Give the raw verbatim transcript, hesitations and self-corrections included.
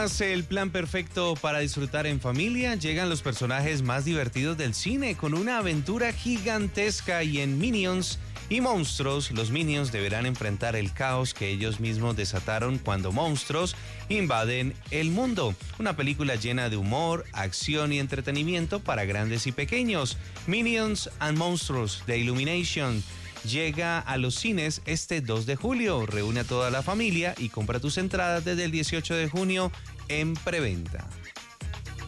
¿Buscas el plan perfecto para disfrutar en familia? Llegan los personajes más divertidos del cine con una aventura gigantesca y en Minions y Monstruos, los Minions deberán enfrentar el caos que ellos mismos desataron cuando monstruos invaden el mundo. Una película llena de humor, acción y entretenimiento para grandes y pequeños. Minions and Monstruos de Illumination llega a los cines este dos de julio. Reúne a toda la familia y compra tus entradas desde el dieciocho de junio en preventa.